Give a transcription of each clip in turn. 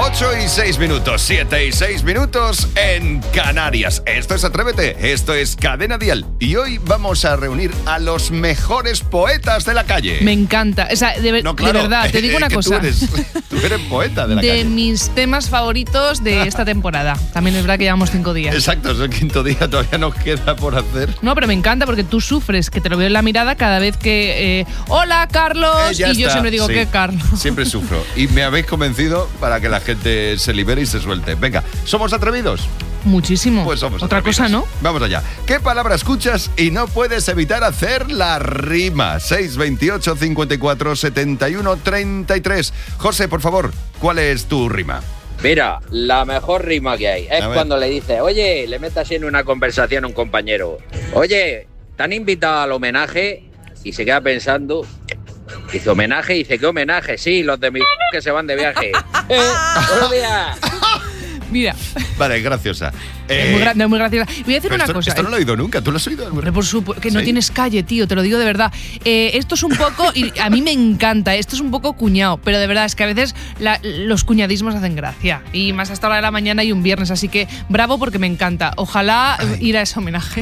8:06, 7:06 en Canarias. Esto es Atrévete, esto es Cadena Dial. Y hoy vamos a reunir a los mejores poetas de la calle. Me encanta. O sea, de verdad, te digo una cosa. Tú eres poeta de la calle. De mis temas favoritos de esta temporada. También es verdad que llevamos 5 días. Exacto, es el 5.º día, todavía nos queda por hacer. No, pero me encanta porque tú sufres, que te lo veo en la mirada cada vez que... Hola, Carlos. Y yo siempre digo, sí, ¿qué, Carlos? Siempre sufro. Y me habéis convencido para que la gente se libere y se suelte. Venga, ¿somos atrevidos? Muchísimo. Pues somos otra atrevidos. cosa, ¿no? Vamos allá. ¿Qué palabra escuchas y no puedes evitar hacer la rima? 628 54 71 33. José, por favor, ¿cuál es tu rima? Mira, la mejor rima que hay es cuando le dices, oye, le metas en una conversación a un compañero, oye, ¿te han invitado al homenaje? Y se queda pensando, dice, ¿homenaje? Y dice, ¿qué homenaje? Sí, los de mi que se van de viaje. ¡Buenos días! Mira. Vale, graciosa. Es muy graciosa. Voy a decir una cosa. Esto no lo he oído nunca. ¿Tú lo has oído? Hombre, por supuesto, que no tienes calle, tío, te lo digo de verdad. Esto es un poco, y a mí me encanta, esto es un poco cuñado, pero de verdad es que a veces los cuñadismos hacen gracia. Y más hasta la hora de la mañana y un viernes, así que bravo porque me encanta. Ojalá ir a ese homenaje.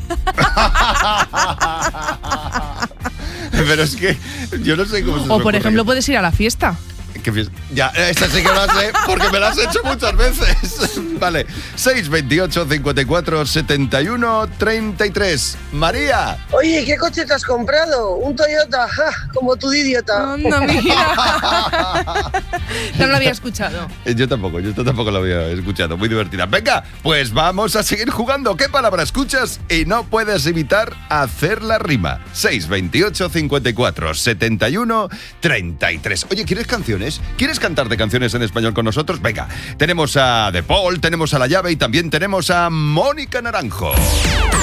Pero es que yo no sé cómo se O por ejemplo, puedes ir a la fiesta. Ya, esta sí que la sé porque me la has hecho muchas veces. Vale, 628 54 71 33. María. Oye, ¿qué coche te has comprado? Un Toyota, como tú de idiota. Anda, mira. No lo había escuchado. Yo tampoco lo había escuchado. Muy divertida. Venga, pues vamos a seguir jugando. ¿Qué palabra escuchas y no puedes evitar hacer la rima? 628 54 71 33. Oye, ¿quieres canciones? ¿Quieres cantarte canciones en español con nosotros? Venga, tenemos a De Paul, tenemos a La Llave y también tenemos a Mónica Naranjo.